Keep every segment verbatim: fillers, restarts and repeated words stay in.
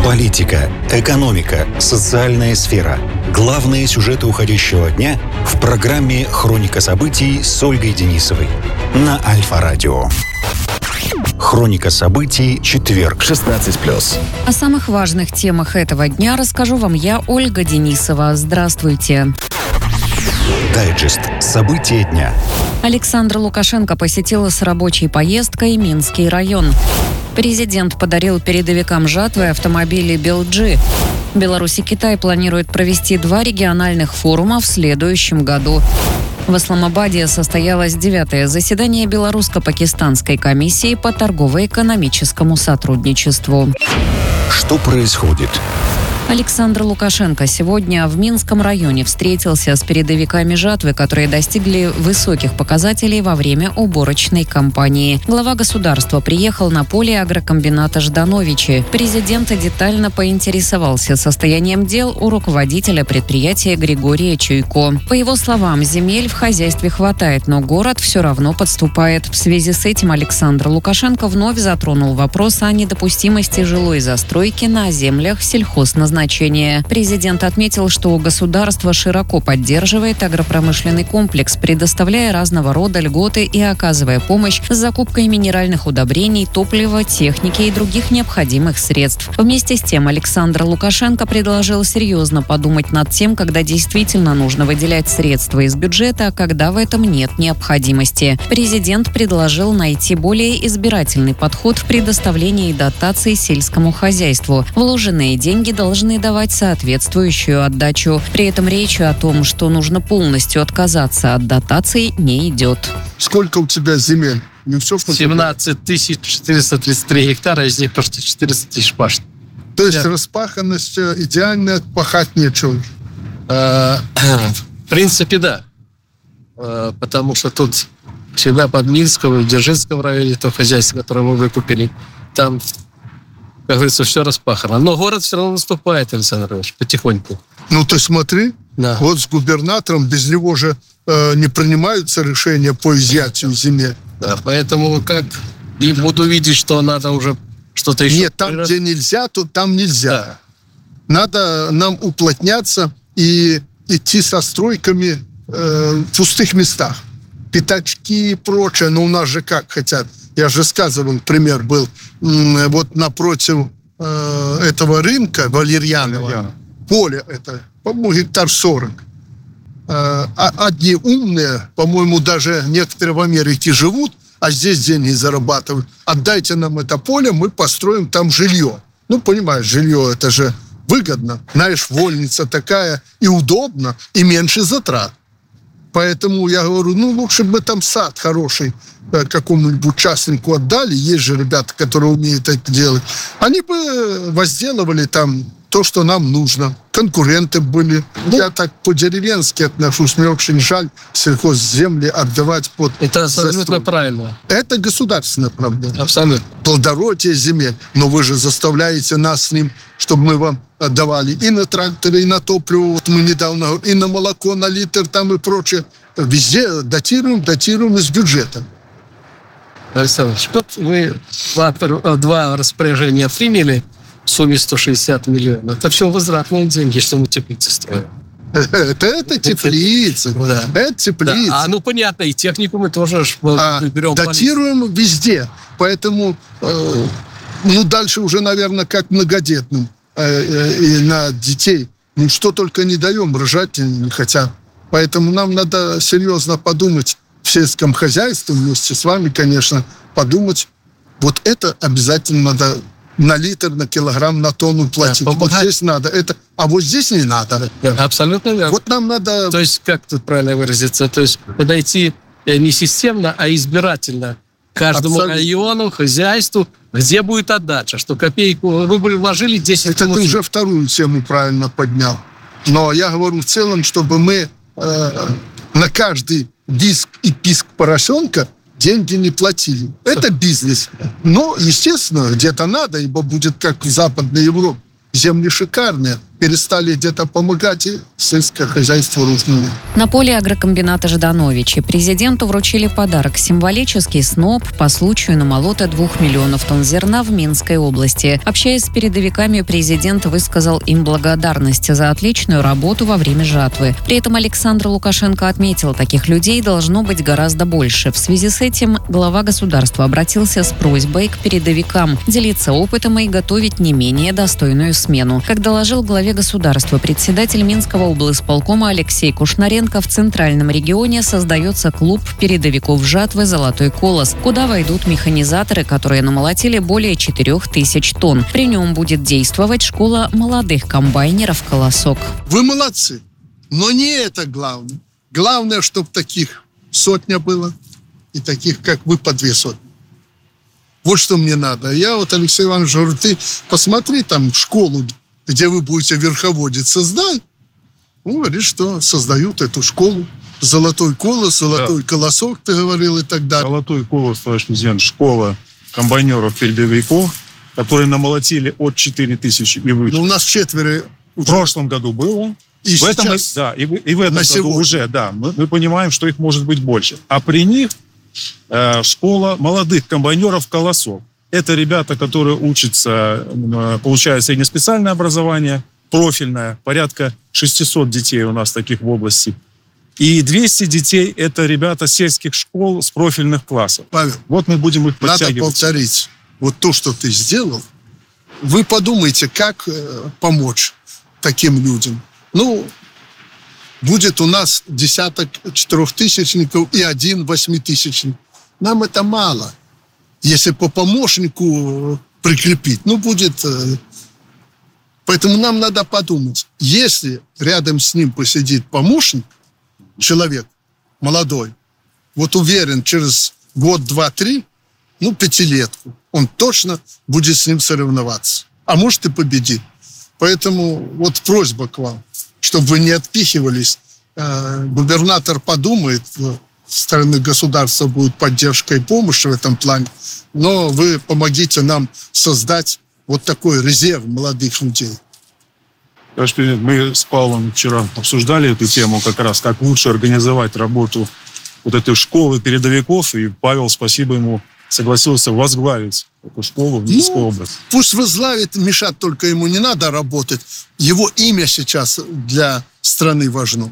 Политика, экономика, социальная сфера. Главные сюжеты уходящего дня в программе «Хроника событий» с Ольгой Денисовой на Альфа-радио. Хроника событий, четверг, шестнадцать плюс. О самых важных темах этого дня расскажу вам я, Ольга Денисова. Здравствуйте. Дайджест. События дня. Александр Лукашенко посетил с рабочей поездкой Минский район. Президент подарил передовикам жатвы автомобили «Белджи». Беларусь и Китай планируют провести два региональных форума в следующем году. В Исламабаде состоялось девятое заседание Белорусско-Пакистанской комиссии по торгово-экономическому сотрудничеству. Что происходит? Александр Лукашенко сегодня в Минском районе встретился с передовиками жатвы, которые достигли высоких показателей во время уборочной кампании. Глава государства приехал на поле агрокомбината «Ждановичи». Президент детально поинтересовался состоянием дел у руководителя предприятия Григория Чуйко. По его словам, земель в хозяйстве хватает, но город все равно подступает. В связи с этим Александр Лукашенко вновь затронул вопрос о недопустимости жилой застройки на землях сельхозназначения. Президент отметил, что государство широко поддерживает агропромышленный комплекс, предоставляя разного рода льготы и оказывая помощь с закупкой минеральных удобрений, топлива, техники и других необходимых средств. Вместе с тем Александр Лукашенко предложил серьезно подумать над тем, когда действительно нужно выделять средства из бюджета, а когда в этом нет необходимости. Президент предложил найти более избирательный подход в предоставлении дотаций сельскому хозяйству. Вложенные деньги должны давать соответствующую отдачу. При этом речь о том, что нужно полностью отказаться от дотаций, не идет. Сколько у тебя земель? Не все семнадцать тысяч четыреста тридцать три гектара, из них почти четыреста тысяч пашт. То есть да. Распаханность идеальная, пахать нечего? В принципе, да. Потому что тут всегда под Минском и в Дзержинском районе то хозяйство, которое мы выкупили, там, как говорится, все распахано. Но город все равно наступает, Александр Ильич, потихоньку. Ну, ты смотри, да. Вот с губернатором, без него же э, не принимаются решения по изъятию земель. Да, поэтому как и буду видеть, что надо уже что-то еще... Нет, там, где нельзя, то там нельзя. Да. Надо нам уплотняться и идти со стройками э, в пустых местах. Пятачки и прочее, но у нас же как хотят. Я же сказывал, пример был, вот напротив э, этого рынка Валерьянова, поле это, по-моему, гектар сорок. Э, одни умные, по-моему, даже некоторые в Америке живут, а здесь деньги зарабатывают. Отдайте нам это поле, мы построим там жилье. Ну, понимаешь, жилье это же выгодно. Знаешь, вольница такая и удобно, и меньше затрат. Поэтому я говорю, ну, лучше бы там сад хороший какому-нибудь частнику отдали. Есть же ребята, которые умеют это делать. Они бы возделывали там то, что нам нужно. Конкуренты были. Ну, я так по-деревенски отношусь. Мне очень жаль сельхозземли отдавать под... Это абсолютно застройку. Правильно. Это государственная проблема. Абсолютно. Плодородие земель. Но вы же заставляете нас с ним, чтобы мы вам отдавали и на тракторы, и на топливо. Вот мы недавно... И на молоко, на литр там и прочее. Везде датируем, датируем из бюджета. Александр, тут вы два, два распоряжения приняли в сумме сто шестьдесят миллионов. Это все возвратные деньги, что мы теплицы строим. Это, это теплицы. Да. Это теплицы. Да. А, ну, понятно, и технику мы тоже а, берем. Датируем полис. Везде. Поэтому, э, ну, дальше уже, наверное, как многодетным э, э, и на детей. Ну, что только не даем, рожать не хотят. Поэтому нам надо серьезно подумать в сельском хозяйстве, вместе с вами, конечно, подумать. Вот это обязательно надо на литр, на килограмм, на тонну платить. Да, вот здесь надо. Это, а вот здесь не надо. Да, абсолютно верно. Вот нам надо... То есть, как тут правильно выразиться? То есть, подойти не системно, а избирательно к каждому абсолютно. Району, хозяйству, где будет отдача. Что копейку вы вложили десять... Это ты уже вторую тему правильно поднял. Но я говорю в целом, чтобы мы э, на каждый диск и писк поросенка деньги не платили. Это бизнес. Но, естественно, где-то надо, ибо будет как в Западной Европе. Земли шикарные. перестали где-то помогать, и сельское хозяйство рухнуло. На поле агрокомбината Ждановичи президенту вручили подарок – символический сноп по случаю намолота двух миллионов тонн зерна в Минской области. Общаясь с передовиками, президент высказал им благодарность за отличную работу во время жатвы. При этом Александр Лукашенко отметил, таких людей должно быть гораздо больше. В связи с этим глава государства обратился с просьбой к передовикам делиться опытом и готовить не менее достойную смену. Как доложил главе государства председатель Минского облисполкома Алексей Кушнаренко, в центральном регионе создается клуб передовиков жатвы «Золотой колос», куда войдут механизаторы, которые намолотили более четырех тысяч тонн. При нем будет действовать школа молодых комбайнеров «Колосок». Вы молодцы, но не это главное. Главное, чтобы таких сотня было, и таких, как вы, по две сотни. Вот что мне надо. Я вот, Алексей Иванович, говорю, ты посмотри там школу, где вы будете верховодить, создай. Он говорит, что создают эту школу. «Золотой колос», «Золотой да. колосок», ты говорил, и так далее. «Золотой колос», товарищ президент, школа комбайнеров-передовиков, которые намолотили от четырех тысяч и выше. Ну, у нас четверо. В прошлом году было. И в этом, сейчас, да, и, и в этом году сегодня. уже, да. Мы, мы понимаем, что их может быть больше. А при них э, школа молодых комбайнеров «Колосок». Это ребята, которые учатся, получают среднеспециальное образование, профильное, порядка шестьсот детей у нас таких в области. И двести детей – это ребята сельских школ с профильных классов. Павел, вот мы будем их подтягивать. Надо повторить вот то, что ты сделал. Вы подумайте, как э, помочь таким людям. Ну, будет у нас десяток четырехтысячников и один восьмитысячник. Нам это мало. Если по помощнику прикрепить, ну, будет... Поэтому нам надо подумать, если рядом с ним посидит помощник, человек молодой, вот уверен, через год, два, три, ну, пятилетку, он точно будет с ним соревноваться. А может и победит. Поэтому вот просьба к вам, чтобы вы не отпихивались. Губернатор подумает, со стороны государства будет поддержка и помощь в этом плане, но вы помогите нам создать вот такой резерв молодых людей. Товарищ президент, мы с Павлом вчера обсуждали эту тему, как раз, как лучше организовать работу вот этой школы передовиков, и Павел, спасибо ему, согласился возглавить эту школу в Минской ну, области. Пусть возглавит, мешать только ему не надо работать. Его имя сейчас для страны важно.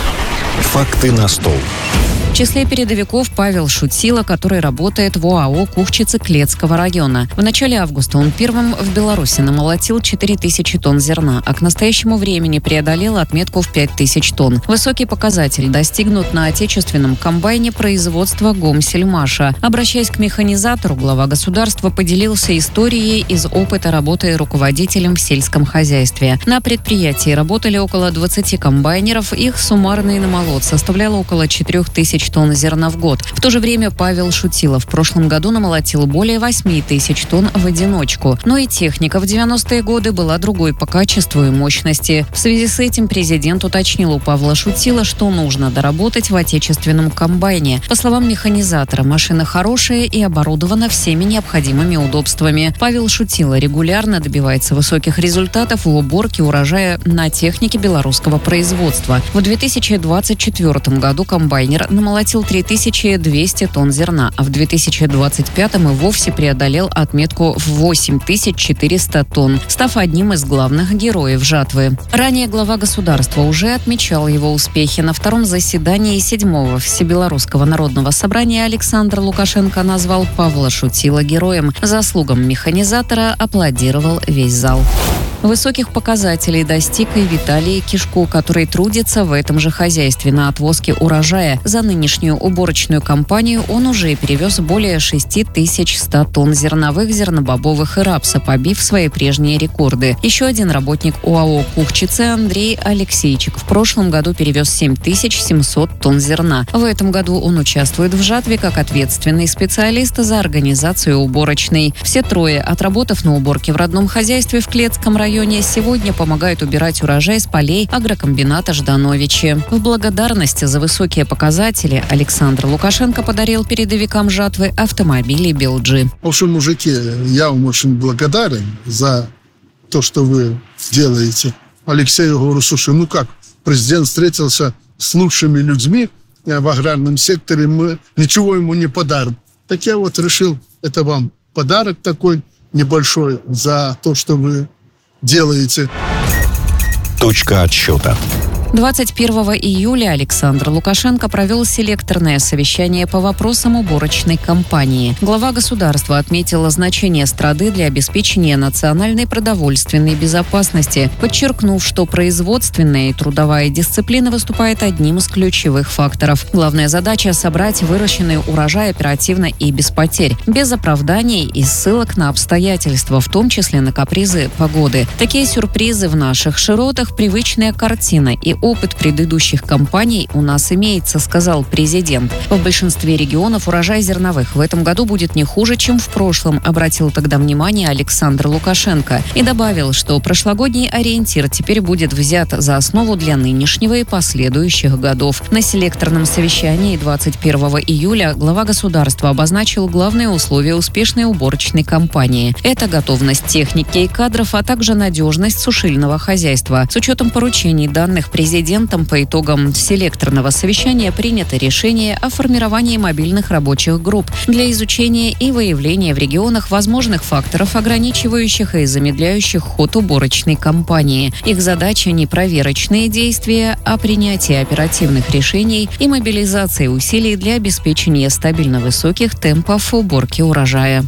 Факты на стол. В числе передовиков Павел Шутила, который работает в ОАО «Кухчицы» Клецкого района. В начале августа он первым в Беларуси намолотил четыре тысячи тонн зерна, а к настоящему времени преодолел отметку в пять тысяч тонн. Высокий показатель достигнут на отечественном комбайне производства «Гомсельмаша». Обращаясь к механизатору, глава государства поделился историей из опыта работы руководителем в сельском хозяйстве. На предприятии работали около двадцати комбайнеров, их суммарный намолот составлял около четырех тысяч тонн зерна в год. В то же время Павел Шутила в прошлом году намолотил более восьми тысяч тонн в одиночку. Но и техника в девяностые годы была другой по качеству и мощности. В связи с этим президент уточнил у Павла Шутила, что нужно доработать в отечественном комбайне. По словам механизатора, машина хорошая и оборудована всеми необходимыми удобствами. Павел Шутила регулярно добивается высоких результатов в уборке урожая на технике белорусского производства. В две тысячи двадцать четвёртом году комбайнер намолотил Намолотил три тысячи двести тонн зерна, а в две тысячи двадцать пятом и вовсе преодолел отметку в восемь тысяч четыреста тонн, став одним из главных героев жатвы. Ранее глава государства уже отмечал его успехи. На втором заседании седьмого Всебелорусского народного собрания Александр Лукашенко назвал Павла Шутила героем. Заслугам механизатора аплодировал весь зал. Высоких показателей достиг и Виталий Кишко, который трудится в этом же хозяйстве на отвозке урожая. За нынешнюю уборочную кампанию он уже перевез более шести тысяч ста тонн зерновых, зернобобовых и рапса, побив свои прежние рекорды. Еще один работник ОАО «Кухчицы» Андрей Алексейчик в прошлом году перевез семь тысяч семьсот тонн зерна. В этом году он участвует в жатве как ответственный специалист за организацию уборочной. Все трое, отработав на уборке в родном хозяйстве в Клецком районе, сегодня помогают убирать урожай с полей агрокомбината Ждановичи. В благодарность за высокие показатели Александр Лукашенко подарил передовикам жатвы автомобили «Белджи». В общем, мужики, я вам очень благодарен за то, что вы делаете. Алексею, говорю, слушай, ну как, президент встретился с лучшими людьми в аграрном секторе, мы ничего ему не подарим. Так я вот решил, это вам подарок такой небольшой за то, что вы делаете. Точка отсчета. двадцать первого июля Александр Лукашенко провел селекторное совещание по вопросам уборочной кампании. Глава государства отметила значение страды для обеспечения национальной продовольственной безопасности, подчеркнув, что производственная и трудовая дисциплина выступает одним из ключевых факторов. Главная задача – собрать выращенный урожай оперативно и без потерь, без оправданий и ссылок на обстоятельства, в том числе на капризы погоды. Такие сюрпризы в наших широтах – привычная картина, и опыт предыдущих кампаний у нас имеется, сказал президент. В большинстве регионов урожай зерновых в этом году будет не хуже, чем в прошлом, обратил тогда внимание Александр Лукашенко. И добавил, что прошлогодний ориентир теперь будет взят за основу для нынешнего и последующих годов. На селекторном совещании двадцать первого июля глава государства обозначил главные условия успешной уборочной кампании. Это готовность техники и кадров, а также надежность сушильного хозяйства. С учетом поручений, данных президентом, Президентом по итогам селекторного совещания принято решение о формировании мобильных рабочих групп для изучения и выявления в регионах возможных факторов, ограничивающих и замедляющих ход уборочной кампании. Их задача не проверочные действия, а принятие оперативных решений и мобилизация усилий для обеспечения стабильно высоких темпов уборки урожая.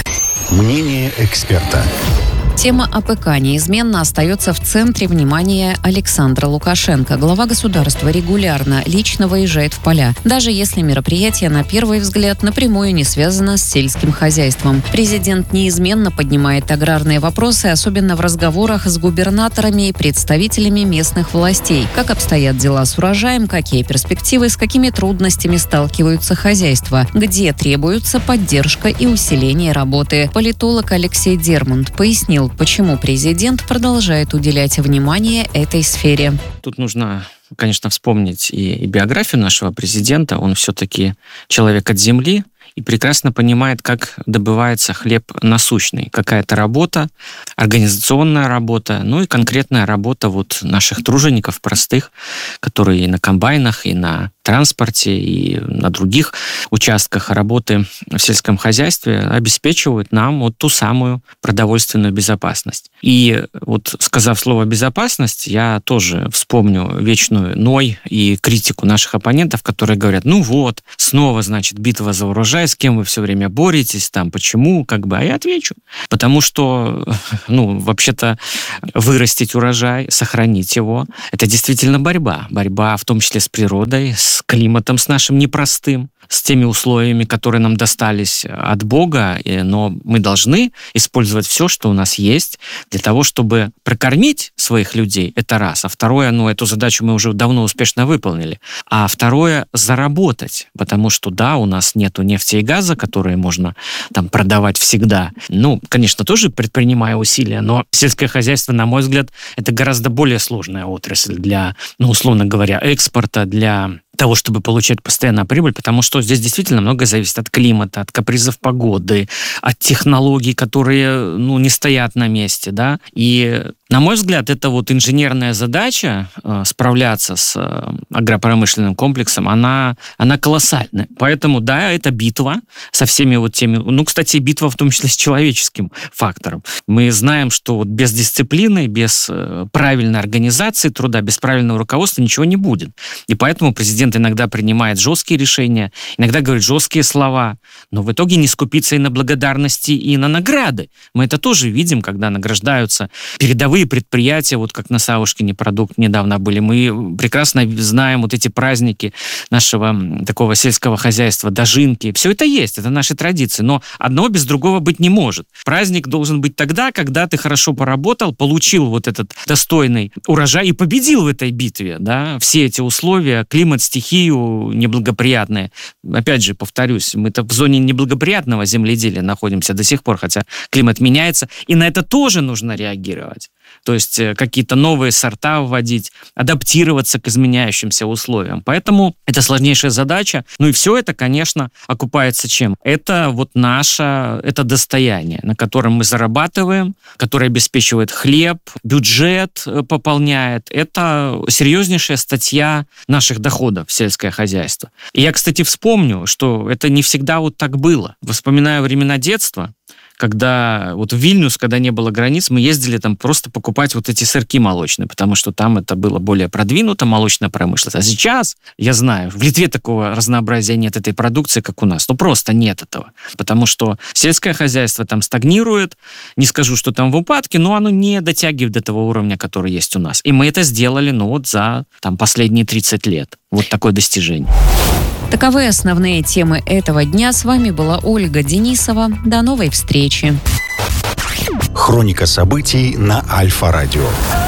Мнение эксперта. Тема АПК неизменно остается в центре внимания Александра Лукашенко. Глава государства регулярно лично выезжает в поля, даже если мероприятие на первый взгляд напрямую не связано с сельским хозяйством. Президент неизменно поднимает аграрные вопросы, особенно в разговорах с губернаторами и представителями местных властей. Как обстоят дела с урожаем, какие перспективы, с какими трудностями сталкиваются хозяйства, где требуется поддержка и усиление работы. Политолог Алексей Дермонт пояснил, почему президент продолжает уделять внимание этой сфере. Тут нужно, конечно, вспомнить и, и биографию нашего президента. Он все-таки человек от земли и прекрасно понимает, как добывается хлеб насущный. Какая-то работа, организационная работа, ну и конкретная работа вот наших тружеников простых, которые и на комбайнах, и на транспорте, и на других участках работы в сельском хозяйстве обеспечивают нам вот ту самую продовольственную безопасность. И вот сказав слово «безопасность», я тоже вспомню вечную ной и критику наших оппонентов, которые говорят, ну вот, снова, значит, битва за урожай, с кем вы все время боретесь, там, почему, как бы, а я отвечу. Потому что, ну, вообще-то вырастить урожай, сохранить его, это действительно борьба. Борьба в том числе с природой, с климатом, с нашим непростым, с теми условиями, которые нам достались от Бога, но мы должны использовать все, что у нас есть, для того, чтобы прокормить своих людей, это раз. А второе, ну, эту задачу мы уже давно успешно выполнили. А второе, заработать, потому что, да, у нас нету нефти и газа, которые можно там продавать всегда. Ну, конечно, тоже предпринимая усилия, но сельское хозяйство, на мой взгляд, это гораздо более сложная отрасль для, ну, условно говоря, экспорта, для того, чтобы получать постоянно прибыль, потому что здесь действительно многое зависит от климата, от капризов погоды, от технологий, которые, ну, не стоят на месте, да. И, на мой взгляд, это вот инженерная задача э, справляться с э, агропромышленным комплексом, она, она колоссальная. Поэтому, да, это битва со всеми вот теми... Ну, кстати, битва в том числе с человеческим фактором. Мы знаем, что вот без дисциплины, без э, правильной организации труда, без правильного руководства ничего не будет. И поэтому президент иногда принимает жесткие решения, иногда говорит жесткие слова, но в итоге не скупится и на благодарности, и на награды. Мы это тоже видим, когда награждаются передовые предприятия, вот как на Савушкине продукт недавно были. Мы прекрасно знаем вот эти праздники нашего такого сельского хозяйства, дожинки. Все это есть, это наши традиции, но одного без другого быть не может. Праздник должен быть тогда, когда ты хорошо поработал, получил вот этот достойный урожай и победил в этой битве, да, все эти условия, климат, стихию неблагоприятные. Опять же, повторюсь, мы-то в зоне неблагоприятного земледелия находимся до сих пор, хотя климат меняется, и на это тоже нужно реагировать. то есть какие-то новые сорта вводить, адаптироваться к изменяющимся условиям. Поэтому это сложнейшая задача. Ну и все это, конечно, окупается чем? Это вот наше, это достояние, на котором мы зарабатываем, которое обеспечивает хлеб, бюджет пополняет. Это серьезнейшая статья наших доходов в сельское хозяйство. И я, кстати, вспомню, что это не всегда вот так было. Вспоминаю времена детства, когда вот в Вильнюс, когда не было границ, мы ездили там просто покупать вот эти сырки молочные, потому что там это было более продвинуто, молочная промышленность. А сейчас, я знаю, в Литве такого разнообразия нет этой продукции, как у нас. Ну, просто нет этого. Потому что сельское хозяйство там стагнирует. Не скажу, что там в упадке, но оно не дотягивает до того уровня, который есть у нас. И мы это сделали, ну, вот за там последние тридцать лет. Вот такое достижение. Таковы основные темы этого дня. С вами была Ольга Денисова. До новой встречи. Хроника событий на Альфа-радио.